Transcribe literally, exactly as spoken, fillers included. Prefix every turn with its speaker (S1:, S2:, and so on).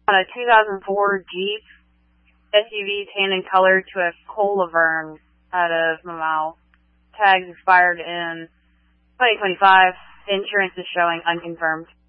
S1: On a two thousand four Jeep S U V tan in color to a Cole Laverne out of Mamau. Tags expired in twenty twenty-five. Insurance is showing unconfirmed.